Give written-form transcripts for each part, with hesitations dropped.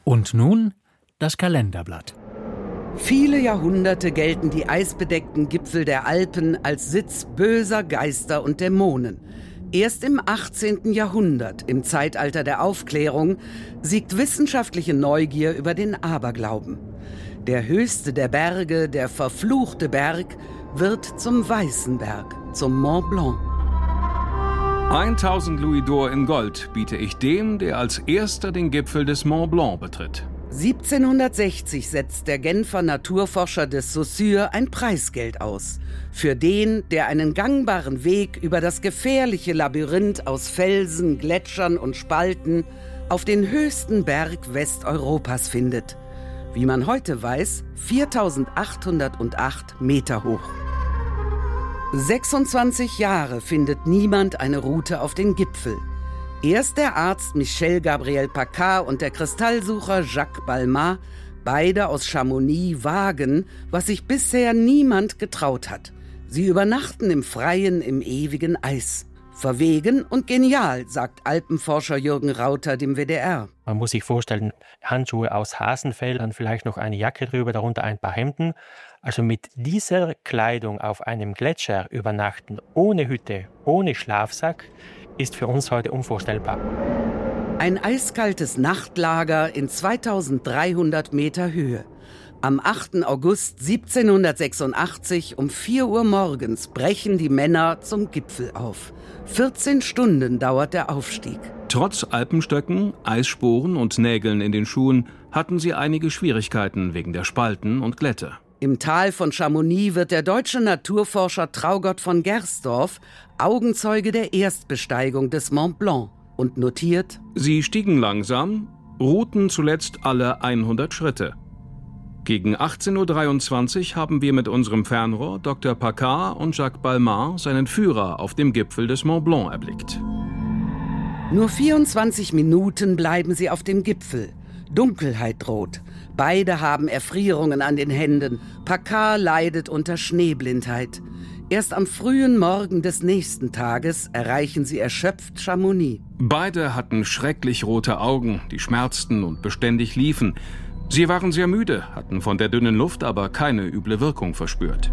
Und nun das Kalenderblatt. Viele Jahrhunderte gelten die eisbedeckten Gipfel der Alpen als Sitz böser Geister und Dämonen. Erst im 18. Jahrhundert, im Zeitalter der Aufklärung, siegt wissenschaftliche Neugier über den Aberglauben. Der höchste der Berge, der verfluchte Berg, wird zum Weißen Berg, zum Mont Blanc. 1000 Louis-d'Or in Gold biete ich dem, der als erster den Gipfel des Mont Blanc betritt. 1760 setzt der Genfer Naturforscher de Saussure ein Preisgeld aus. Für den, der einen gangbaren Weg über das gefährliche Labyrinth aus Felsen, Gletschern und Spalten auf den höchsten Berg Westeuropas findet. Wie man heute weiß, 4808 Meter hoch. 26 Jahre findet niemand eine Route auf den Gipfel. Erst der Arzt Michel Gabriel Paccard und der Kristallsucher Jacques Balmat, beide aus Chamonix, wagen, was sich bisher niemand getraut hat. Sie übernachten im Freien im ewigen Eis. Verwegen und genial, sagt Alpenforscher Jürgen Rauter dem WDR. Man muss sich vorstellen, Handschuhe aus Hasenfell, dann vielleicht noch eine Jacke drüber, darunter ein paar Hemden. Also mit dieser Kleidung auf einem Gletscher übernachten, ohne Hütte, ohne Schlafsack, ist für uns heute unvorstellbar. Ein eiskaltes Nachtlager in 2300 Meter Höhe. Am 8. August 1786 um 4 Uhr morgens brechen die Männer zum Gipfel auf. 14 Stunden dauert der Aufstieg. Trotz Alpenstöcken, Eissporen und Nägeln in den Schuhen hatten sie einige Schwierigkeiten wegen der Spalten und Glätte. Im Tal von Chamonix wird der deutsche Naturforscher Traugott von Gersdorf Augenzeuge der Erstbesteigung des Mont Blanc und notiert: Sie stiegen langsam, ruhten zuletzt alle 100 Schritte. Gegen 18:23 Uhr haben wir mit unserem Fernrohr Dr. Paccard und Jacques Balmat seinen Führer auf dem Gipfel des Mont Blanc erblickt. Nur 24 Minuten bleiben sie auf dem Gipfel. Dunkelheit droht. Beide haben Erfrierungen an den Händen. Paccard leidet unter Schneeblindheit. Erst am frühen Morgen des nächsten Tages erreichen sie erschöpft Chamonix. Beide hatten schrecklich rote Augen, die schmerzten und beständig liefen. Sie waren sehr müde, hatten von der dünnen Luft aber keine üble Wirkung verspürt.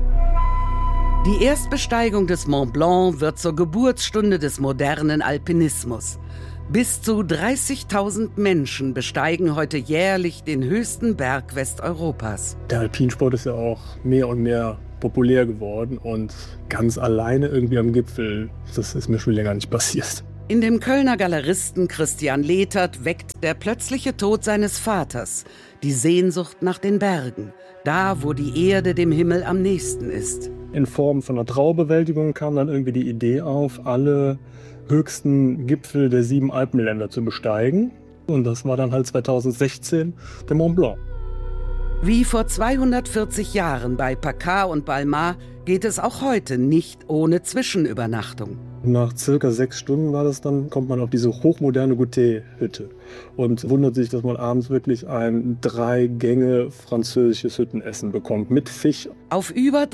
Die Erstbesteigung des Mont Blanc wird zur Geburtsstunde des modernen Alpinismus. Bis zu 30.000 Menschen besteigen heute jährlich den höchsten Berg Westeuropas. Der Alpinsport ist ja auch mehr und mehr populär geworden und ganz alleine irgendwie am Gipfel, das ist mir schon länger nicht passiert. In dem Kölner Galeristen Christian Lehtert weckt der plötzliche Tod seines Vaters die Sehnsucht nach den Bergen, da wo die Erde dem Himmel am nächsten ist. In Form von einer Trauerbewältigung kam dann irgendwie die Idee auf, alle höchsten Gipfel der 7 Alpenländer zu besteigen. Und das war dann halt 2016 der Mont Blanc. Wie vor 240 Jahren bei Paccard und Balmat geht es auch heute nicht ohne Zwischenübernachtung. Nach circa 6 Stunden kommt man auf diese hochmoderne Goûter-Hütte und wundert sich, dass man abends wirklich ein 3-Gänge französisches Hüttenessen bekommt mit Fisch. Auf über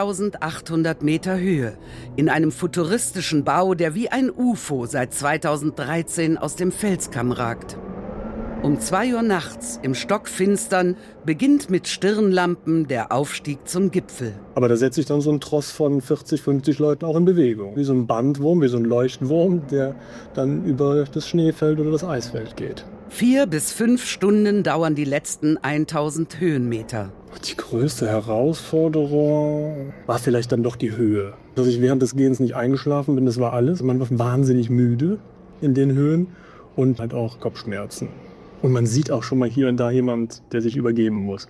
3800 Meter Höhe, in einem futuristischen Bau, der wie ein UFO seit 2013 aus dem Felskamm ragt. Um 2 Uhr nachts, im Stockfinstern, beginnt mit Stirnlampen der Aufstieg zum Gipfel. Aber da setzt sich dann so ein Tross von 40, 50 Leuten auch in Bewegung. Wie so ein Bandwurm, wie so ein Leuchtwurm, der dann über das Schneefeld oder das Eisfeld geht. 4 bis 5 Stunden dauern die letzten 1000 Höhenmeter. Die größte Herausforderung war vielleicht dann doch die Höhe. Dass ich während des Gehens nicht eingeschlafen bin, das war alles. Man war wahnsinnig müde in den Höhen und halt auch Kopfschmerzen. Und man sieht auch schon mal hier und da jemand, der sich übergeben muss.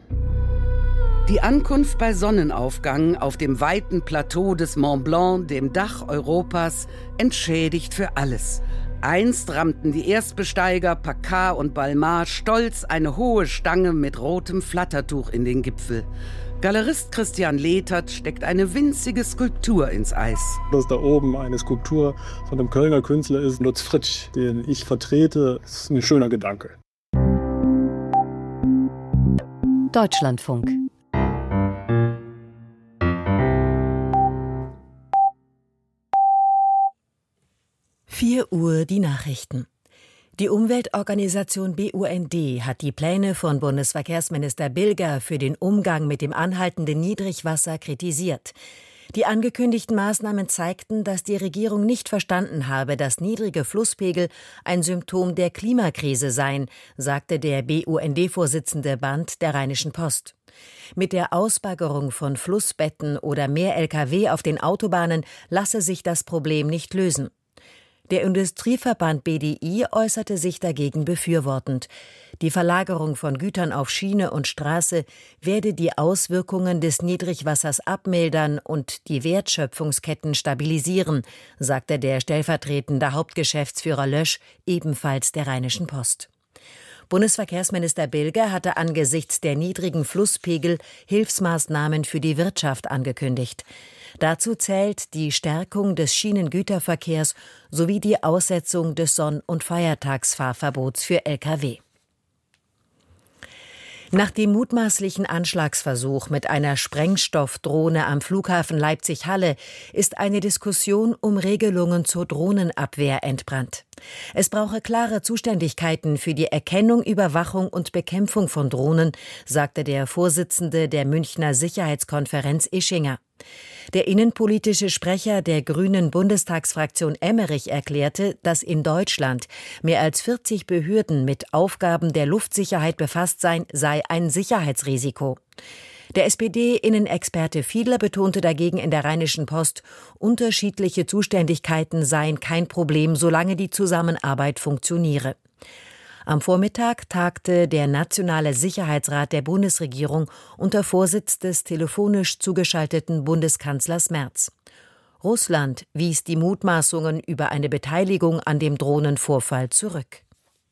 Die Ankunft bei Sonnenaufgang auf dem weiten Plateau des Mont Blanc, dem Dach Europas, entschädigt für alles. Einst rammten die Erstbesteiger Paccard und Balmat stolz eine hohe Stange mit rotem Flattertuch in den Gipfel. Galerist Christian Lehtert steckt eine winzige Skulptur ins Eis. Dass da oben eine Skulptur von einem Kölner Künstler ist, Lutz Fritsch, den ich vertrete, ist ein schöner Gedanke. Deutschlandfunk. Vier Uhr die Nachrichten. Die Umweltorganisation BUND hat die Pläne von Bundesverkehrsminister Bilger für den Umgang mit dem anhaltenden Niedrigwasser kritisiert. Die angekündigten Maßnahmen zeigten, dass die Regierung nicht verstanden habe, dass niedrige Flusspegel ein Symptom der Klimakrise seien, sagte der BUND-Vorsitzende Band der Rheinischen Post. Mit der Ausbaggerung von Flussbetten oder mehr Lkw auf den Autobahnen lasse sich das Problem nicht lösen. Der Industrieverband BDI äußerte sich dagegen befürwortend. Die Verlagerung von Gütern auf Schiene und Straße werde die Auswirkungen des Niedrigwassers abmildern und die Wertschöpfungsketten stabilisieren, sagte der stellvertretende Hauptgeschäftsführer Lösch, ebenfalls der Rheinischen Post. Bundesverkehrsminister Bilger hatte angesichts der niedrigen Flusspegel Hilfsmaßnahmen für die Wirtschaft angekündigt. Dazu zählt die Stärkung des Schienengüterverkehrs sowie die Aussetzung des Sonn- und Feiertagsfahrverbots für Lkw. Nach dem mutmaßlichen Anschlagsversuch mit einer Sprengstoffdrohne am Flughafen Leipzig-Halle ist eine Diskussion um Regelungen zur Drohnenabwehr entbrannt. Es brauche klare Zuständigkeiten für die Erkennung, Überwachung und Bekämpfung von Drohnen, sagte der Vorsitzende der Münchner Sicherheitskonferenz Ischinger. Der innenpolitische Sprecher der Grünen Bundestagsfraktion Emmerich erklärte, dass in Deutschland mehr als 40 Behörden mit Aufgaben der Luftsicherheit befasst seien, sei ein Sicherheitsrisiko. Der SPD-Innenexperte Fiedler betonte dagegen in der Rheinischen Post, unterschiedliche Zuständigkeiten seien kein Problem, solange die Zusammenarbeit funktioniere. Am Vormittag tagte der Nationale Sicherheitsrat der Bundesregierung unter Vorsitz des telefonisch zugeschalteten Bundeskanzlers Merz. Russland wies die Mutmaßungen über eine Beteiligung an dem Drohnenvorfall zurück.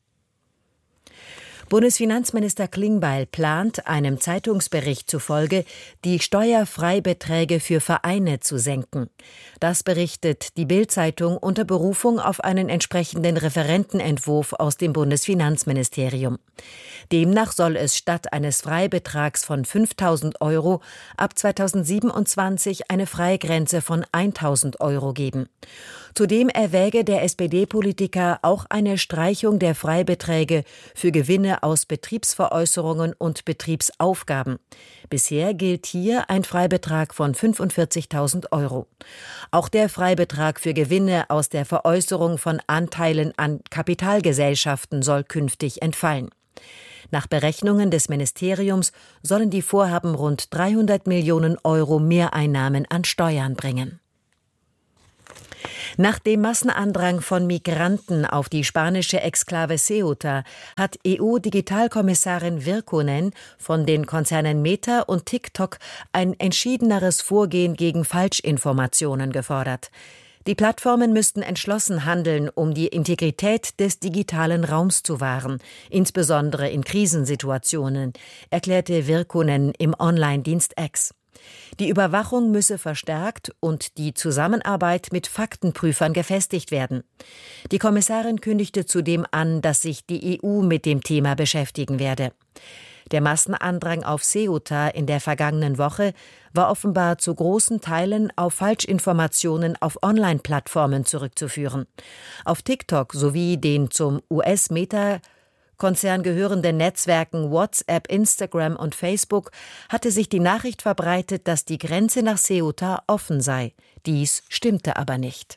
Bundesfinanzminister Klingbeil plant, einem Zeitungsbericht zufolge, die Steuerfreibeträge für Vereine zu senken. Das berichtet die Bild-Zeitung unter Berufung auf einen entsprechenden Referentenentwurf aus dem Bundesfinanzministerium. Demnach soll es statt eines Freibetrags von 5.000 € ab 2027 eine Freigrenze von 1.000 € geben. Zudem erwäge der SPD-Politiker auch eine Streichung der Freibeträge für Gewinne aus Betriebsveräußerungen und Betriebsaufgaben. Bisher gilt hier ein Freibetrag von 45.000 €. Auch der Freibetrag für Gewinne aus der Veräußerung von Anteilen an Kapitalgesellschaften soll künftig entfallen. Nach Berechnungen des Ministeriums sollen die Vorhaben rund 300 Millionen € Mehreinnahmen an Steuern bringen. Nach dem Massenandrang von Migranten auf die spanische Exklave Ceuta hat EU-Digitalkommissarin Virkkunen von den Konzernen Meta und TikTok ein entschiedeneres Vorgehen gegen Falschinformationen gefordert. Die Plattformen müssten entschlossen handeln, um die Integrität des digitalen Raums zu wahren, insbesondere in Krisensituationen, erklärte Virkkunen im Online-Dienst X. Die Überwachung müsse verstärkt und die Zusammenarbeit mit Faktenprüfern gefestigt werden. Die Kommissarin kündigte zudem an, dass sich die EU mit dem Thema beschäftigen werde. Der Massenandrang auf Ceuta in der vergangenen Woche war offenbar zu großen Teilen auf Falschinformationen auf Online-Plattformen zurückzuführen. Auf TikTok sowie den zum US-Meta-Konzern gehörenden Netzwerken WhatsApp, Instagram und Facebook hatte sich die Nachricht verbreitet, dass die Grenze nach Ceuta offen sei. Dies stimmte aber nicht.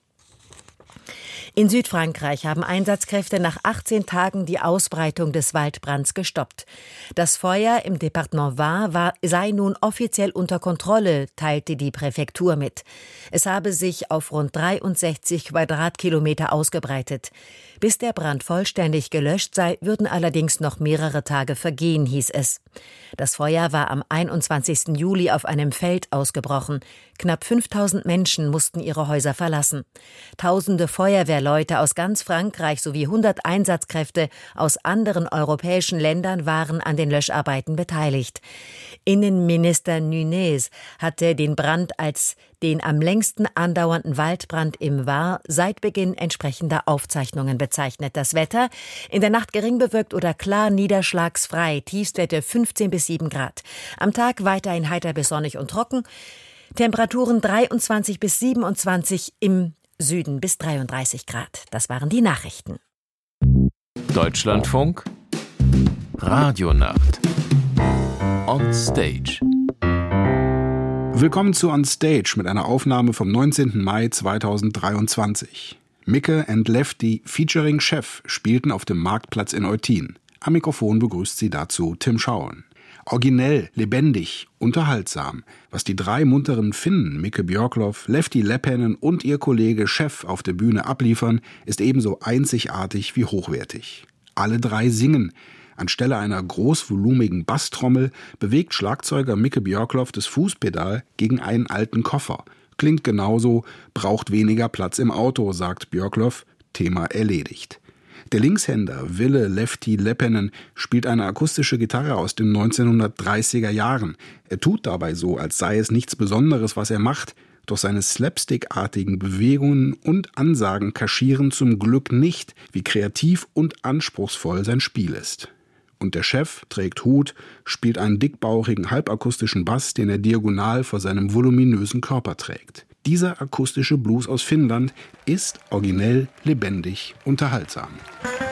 In Südfrankreich haben Einsatzkräfte nach 18 Tagen die Ausbreitung des Waldbrands gestoppt. Das Feuer im Departement Var sei nun offiziell unter Kontrolle, teilte die Präfektur mit. Es habe sich auf rund 63 Quadratkilometer ausgebreitet. Bis der Brand vollständig gelöscht sei, würden allerdings noch mehrere Tage vergehen, hieß es. Das Feuer war am 21. Juli auf einem Feld ausgebrochen. Knapp 5.000 Menschen mussten ihre Häuser verlassen. Tausende Feuerwehrleute aus ganz Frankreich sowie 100 Einsatzkräfte aus anderen europäischen Ländern waren an den Löscharbeiten beteiligt. Innenminister Nunez hatte den Brand als den am längsten andauernden Waldbrand im Var seit Beginn entsprechender Aufzeichnungen bezeichnet. Das Wetter: in der Nacht gering bewölkt oder klar niederschlagsfrei, Tiefstwerte 15 bis 7 Grad. Am Tag weiterhin heiter bis sonnig und trocken. Temperaturen 23 bis 27, im Süden bis 33 Grad. Das waren die Nachrichten. Deutschlandfunk Radionacht On Stage. Willkommen zu On Stage mit einer Aufnahme vom 19. Mai 2023. Micke and Lefty featuring Chef spielten auf dem Marktplatz in Eutin. Am Mikrofon begrüßt sie dazu Tim Schauen. Originell, lebendig, unterhaltsam. Was die drei munteren Finnen, Micke Björkloff, Lefty Leppänen und ihr Kollege Chef auf der Bühne abliefern, ist ebenso einzigartig wie hochwertig. Alle drei singen. Anstelle einer großvolumigen Basstrommel bewegt Schlagzeuger Micke Björkloff das Fußpedal gegen einen alten Koffer. Klingt genauso, braucht weniger Platz im Auto, sagt Björkloff. Thema erledigt. Der Linkshänder Ville Lefty Leppänen spielt eine akustische Gitarre aus den 1930er Jahren. Er tut dabei so, als sei es nichts Besonderes, was er macht, doch seine slapstickartigen Bewegungen und Ansagen kaschieren zum Glück nicht, wie kreativ und anspruchsvoll sein Spiel ist. Und der Chef trägt Hut, spielt einen dickbauchigen halbakustischen Bass, den er diagonal vor seinem voluminösen Körper trägt. Dieser akustische Blues aus Finnland ist originell, lebendig, unterhaltsam.